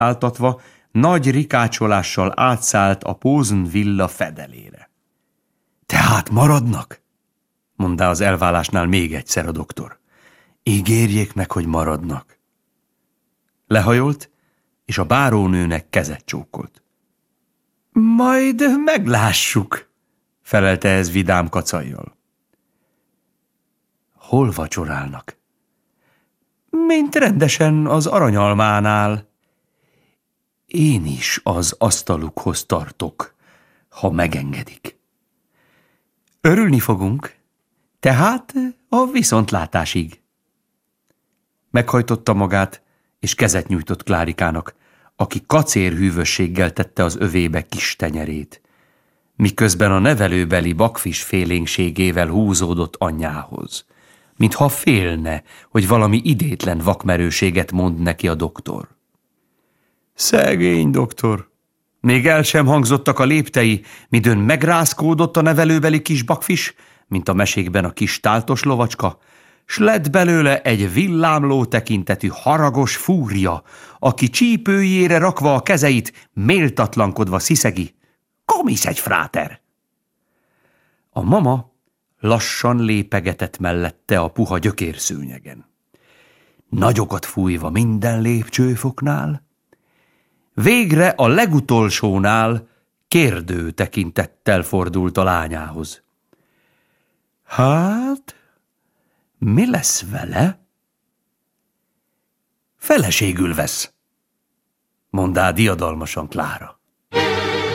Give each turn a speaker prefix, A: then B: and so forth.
A: áltatva, nagy rikácsolással átszállt a Posen villa fedelére. Tehát maradnak? Mondta az elválásnál még egyszer a doktor. Ígérjék meg, hogy maradnak. Lehajolt, és a bárónőnek kezet csókolt. Majd meglássuk, felelte ez vidám kacajjal. Hol vacsorálnak? Mint rendesen az Aranyalmánál. Én is az asztalukhoz tartok, ha megengedik. Örülni fogunk, tehát a viszontlátásig. Meghajtotta magát, és kezet nyújtott Klárikának, aki kacérhűvösséggel tette az övébe kis tenyerét, miközben a nevelőbeli bakfis félénkségével húzódott anyjához, mintha félne, hogy valami idétlen vakmerőséget mond neki a doktor. Szegény doktor! Még el sem hangzottak a léptei, midőn megrázkódott a nevelőbeli kis bakfis, mint a mesékben a kis táltos lovacska, s lett belőle egy villámló tekintetű haragos fúria, aki csípőjére rakva a kezeit, méltatlankodva sziszegi. Komisz egy fráter! A mama lassan lépegetett mellette a puha gyökérszőnyegen. Nagyokat fújva minden lépcsőfoknál, végre a legutolsónál kérdő tekintettel fordult a lányához. Hát, mi lesz vele? Feleségül vesz, mondá diadalmasan Klára.